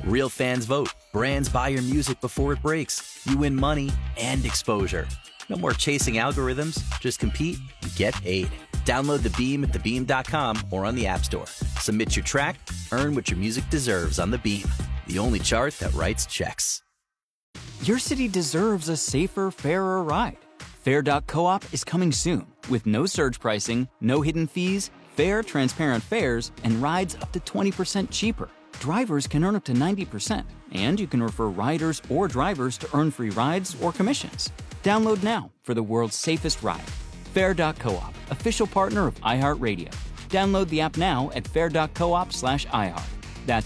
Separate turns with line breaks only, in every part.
Real fans vote. Brands buy your music before it breaks. You win money and exposure. No more chasing algorithms. Just compete and get paid. Download The Beam at thebeam.com or on the App Store. Submit your track, earn what your music deserves on The Beam, the only chart that writes checks.
Your city deserves a safer, fairer ride. Fair.coop is coming soon with no surge pricing, no hidden fees, fair, transparent fares, and rides up to 20% cheaper. Drivers can earn up to 90%, and you can refer riders or drivers to earn free rides or commissions. Download now for the world's safest ride. Fair.coop, official partner of iHeartRadio. Download the app now at fair.coop/iHeart. That's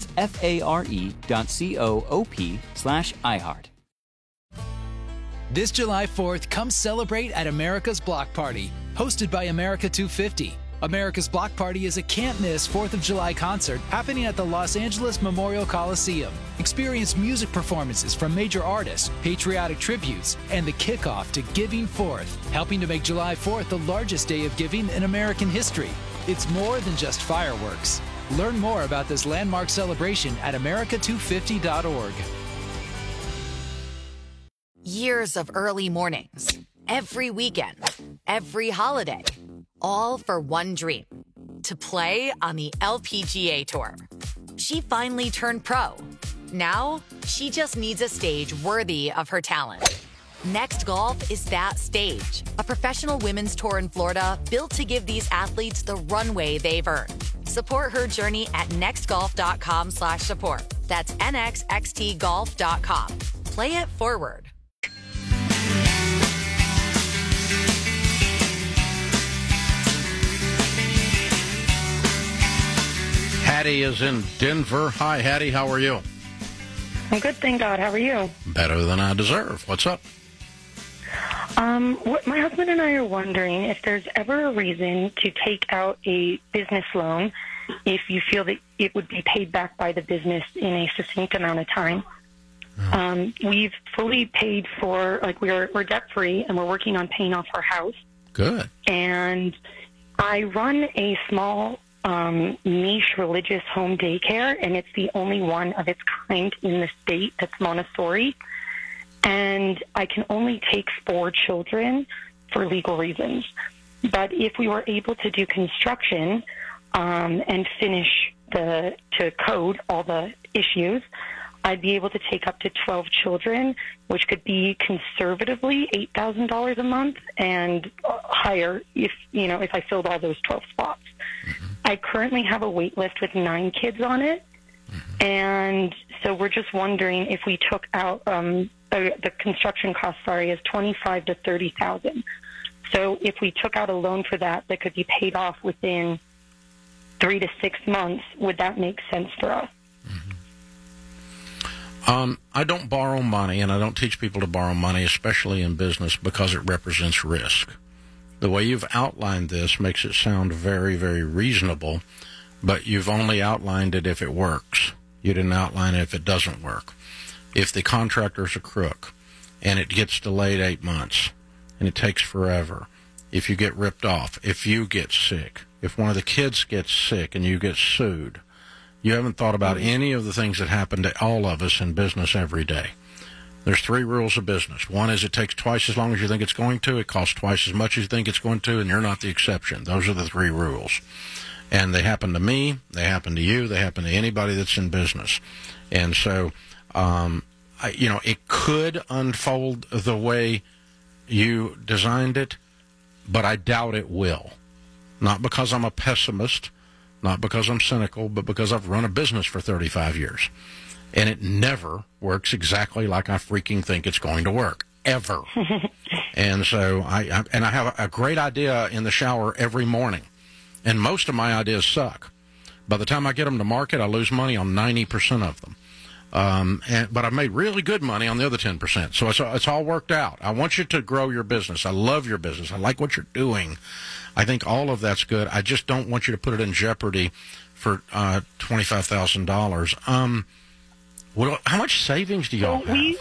FARE.coop/iHeart.
This July 4th, come celebrate at America's Block Party, hosted by America 250. America's Block Party is a can't-miss 4th of July concert happening at the Los Angeles Memorial Coliseum. Experience music performances from major artists, patriotic tributes, and the kickoff to Giving Forth, helping to make July 4th the largest day of giving in American history. It's more than just fireworks. Learn more about this landmark celebration at america250.org.
Years of early mornings, every weekend, every holiday, all for one dream, to play on the LPGA Tour. She finally turned pro. Now, she just needs a stage worthy of her talent. Next Golf is that stage, a professional women's tour in Florida built to give these athletes the runway they've earned. Support her journey at nextgolf.com/support. That's nxxtgolf.com. Play it forward.
Hattie is in Denver. Hi, Hattie. How are you?
I'm good, thank God. How are you?
Better than I deserve. What's up?
What my husband and I are wondering if there's ever a reason to take out a business loan if you feel that it would be paid back by the business in a succinct amount of time. We've fully paid for, we're debt-free, and we're working on paying off our house.
Good.
And I run a small niche religious home daycare, and it's the only one of its kind in the state that's Montessori. And I can only take 4 children for legal reasons. But if we were able to do construction and finish to code all the issues, I'd be able to take up to 12 children, which could be conservatively $8,000 a month and higher if I filled all those 12 spots. Mm-hmm. I currently have a wait list with 9 kids on it. Mm-hmm. And so we're just wondering if we took out the construction cost, is $25,000 to $30,000. So if we took out a loan for that could be paid off within 3 to 6 months, would that make sense for us?
I don't borrow money, and I don't teach people to borrow money, especially in business, because it represents risk. The way you've outlined this makes it sound very, very reasonable, but you've only outlined it if it works. You didn't outline it if it doesn't work. If the contractor's a crook, and it gets delayed 8 months, and it takes forever, if you get ripped off, if you get sick, if one of the kids gets sick and you get sued, you haven't thought about any of the things that happen to all of us in business every day. There's 3 rules of business. One is it takes twice as long as you think it's going to. It costs twice as much as you think it's going to, and you're not the exception. Those are the 3 rules. And they happen to me, they happen to you, they happen to anybody that's in business. And so, it could unfold the way you designed it, but I doubt it will. Not because I'm a pessimist, not because I'm cynical, but because I've run a business for 35 years. And it never works exactly like I freaking think it's going to work, ever. And so I have a great idea in the shower every morning. And most of my ideas suck. By the time I get them to market, I lose money on 90% of them. But I've made really good money on the other 10%. So it's all worked out. I want you to grow your business. I love your business. I like what you're doing. I think all of that's good. I just don't want you to put it in jeopardy for $25,000. How much savings do y'all have?
We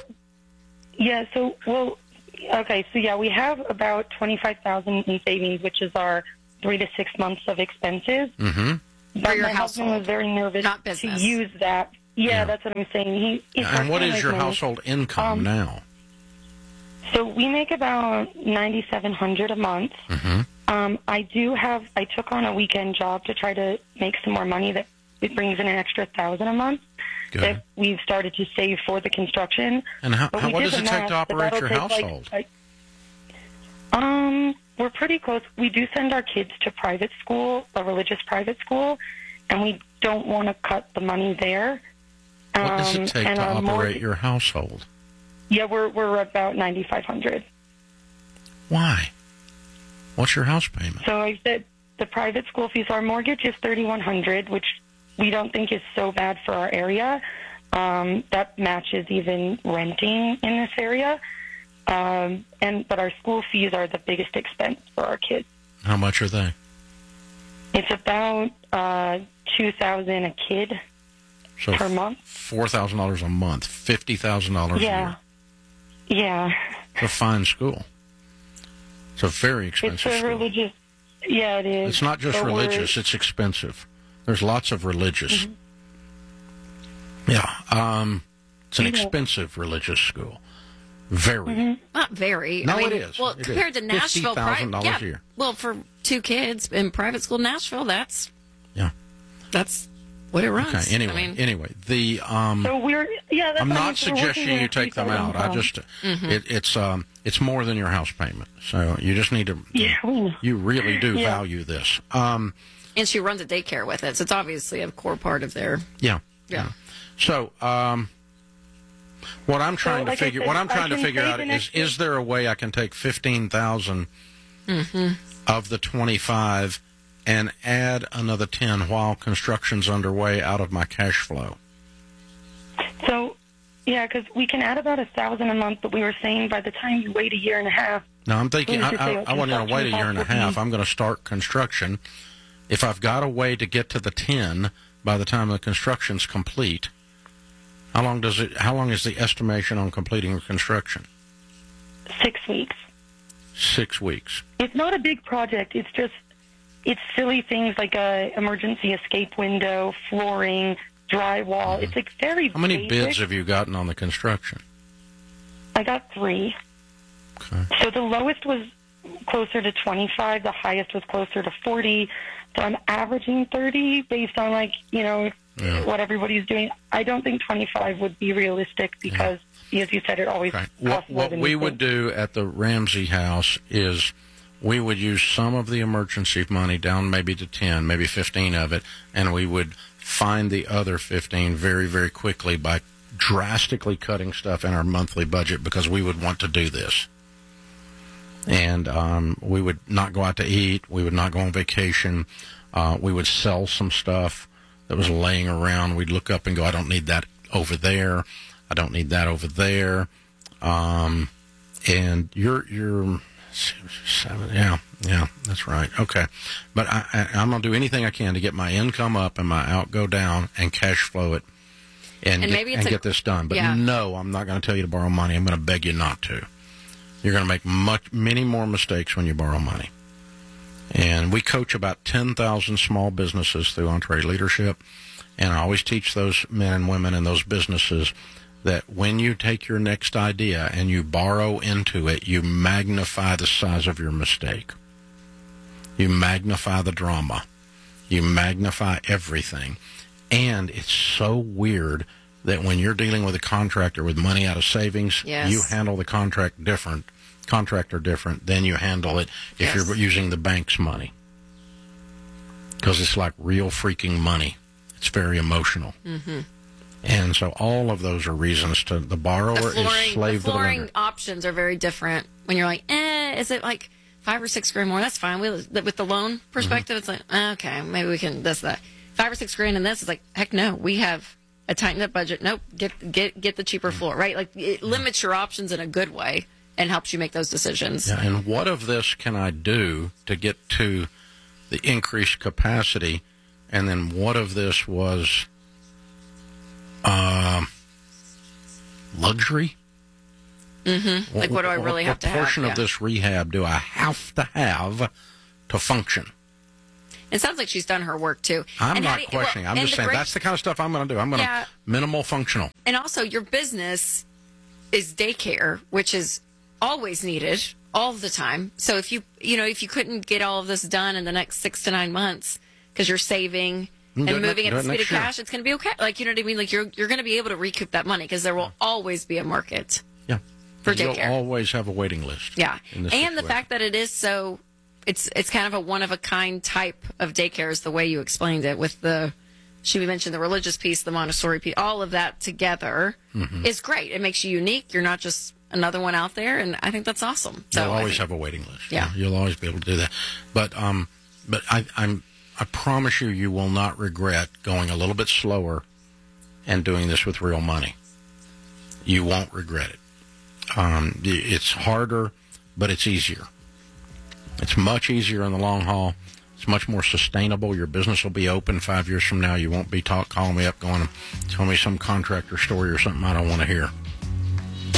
have about $25,000 in savings, which is our 3 to 6 months of expenses.
Mm-hmm.
But my husband was very nervous to use that Yeah, that's what I'm saying.
And what is your household income now?
So we make about $9,700 a month. I took on a weekend job to try to make some more money that it brings in an extra $1,000 a month.
Good.
That we've started to save for the construction.
And what does it take to operate your household?
We're pretty close. We do send our kids to private school, a religious private school, and we don't want to cut the money there.
What does it take to operate your household?
Yeah, we're about $9,500.
Why? What's your house payment?
So I said the private school fees. Our mortgage is $3,100, which we don't think is so bad for our area. That matches even renting in this area. But our school fees are the biggest expense for our kids.
How much are they?
It's about $2,000 a kid per month.
$4,000 a month, $50,000 a year.
Yeah.
It's a fine school. It's a very expensive
school. Religious. Yeah, it is.
It's not just religious; it's expensive. There's lots of religious. Mm-hmm. Yeah, it's an expensive religious school. Very.
Mm-hmm. Not very.
No, it is.
Well, compared to Nashville,
$50,000 a year.
Well, for 2 kids in private school, Nashville, that's what it runs.
Okay. Anyway, the
so we're that's
I'm not suggesting you take them out. I just it's more than your house payment, so you just need to. You really do value this.
And she runs a daycare with it, so it's obviously a core part of their.
Yeah. So, what I'm trying to figure out is there a way I can take 15,000 of the 25 and add another 10 while construction's underway out of my cash flow?
So, because we can add about $1,000 a month, but we were saying by the time you wait a year and a half.
No, I'm thinking I wasn't going to wait a year and a half. I'm going to start construction. If I've got a way to get to the 10 by the time the construction's complete, how long is the estimation on completing the construction?
6 weeks.
6 weeks.
It's not a big project. It's silly things like a emergency escape window, flooring, drywall. It's like very
How many
basic.
bids have you gotten on the construction?
I got 3.
Okay.
So the lowest was closer to 25. The highest was closer to 40. So I'm averaging 30 based on what everybody's doing. I don't think 25 would be realistic because, as you said, it always costs more
What
than
we would do at the Ramsey house is we would use some of the emergency money down maybe to 10, maybe 15 of it, and we would find the other 15 very, very quickly by drastically cutting stuff in our monthly budget because we would want to do this. And we would not go out to eat. We would not go on vacation. We would sell some stuff that was laying around. We'd look up and go, I don't need that over there. I don't need that over there. And you're 7. Yeah, that's right. Okay. But I'm going to do anything I can to get my income up and my out go down and cash flow it and get this done. But no, I'm not going to tell you to borrow money. I'm going to beg you not to. You're going to make many more mistakes when you borrow money. And we coach about 10,000 small businesses through EntreLeadership. And I always teach those men and women in those businesses that when you take your next idea and you borrow into it, you magnify the size of your mistake. You magnify the drama. You magnify everything. And it's so weird that when you're dealing with a contractor with money out of savings, you handle the contractor different than you handle it if you're using the bank's money. Because it's like real freaking money. It's very emotional. Mm-hmm. And so all of those are reasons to the borrower is slave to the lender.
Flooring options are very different. When you're like, is it like $5 or $6 grand more? That's fine. With the loan perspective, it's like, okay, maybe we can this, that. $5 or $6 grand in this is like, heck no, we have a tightened up budget. Nope, get the cheaper floor, right? Like it limits your options in a good way and helps you make those decisions.
Yeah, and what of this can I do to get to the increased capacity? And then what of this was luxury?
Mm-hmm. Like what do I really have to have?
What portion of this rehab do I have to function?
It sounds like she's done her work too.
I'm not questioning. I'm just saying that's the kind of stuff I'm going to do. I'm going to minimal functional.
And also, your business is daycare, which is always needed all the time. So if you couldn't get all of this done in the next 6 to 9 months because you're saving and moving at the speed of cash, it's going to be okay. Like, you know what I mean? Like, you're going to be able to recoup that money because there will always be a market.
Yeah.
For daycare.
You'll always have a waiting list.
Yeah. And the fact that it is so, it's kind of a one-of-a-kind type of daycare is the way you explained it with she mentioned the religious piece, the Montessori piece, all of that together is great. It makes you unique. You're not just another one out there, and I think that's awesome. So
you'll always have a waiting list.
Yeah.
You'll always be able to do that. But I promise you will not regret going a little bit slower and doing this with real money. You won't regret it. It's harder, but it's easier. It's much easier in the long haul. It's much more sustainable. Your business will be open 5 years from now. You won't be calling me up going, tell me some contractor story or something I don't want to hear.